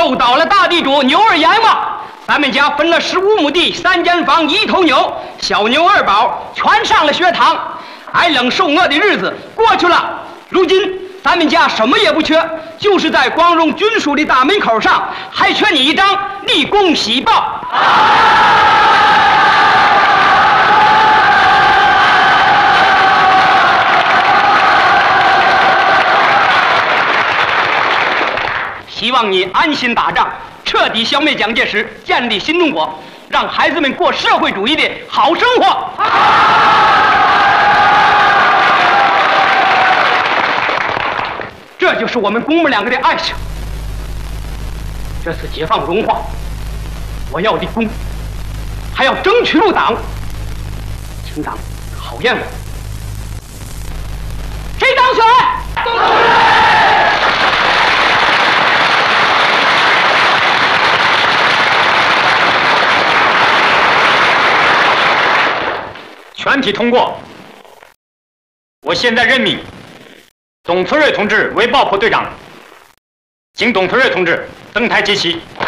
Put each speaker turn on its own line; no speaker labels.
受到了大地主牛儿阎王，咱们家分了15亩地，3间房，1头牛，小牛2宝全上了学堂，挨冷受饿的日子过去了。如今咱们家什么也不缺，就是在光荣军属的大门口上还缺你一张立功喜报。希望你安心打仗，彻底消灭蒋介石，建立新中国，让孩子们过社会主义的好生活。这就是我们公母2个的爱情。这次解放荣华，我要立功，还要争取入党，请党考验我。谁当选？
全体通过。我现在任命董存瑞同志为爆破队长，请董存瑞同志登台接旗。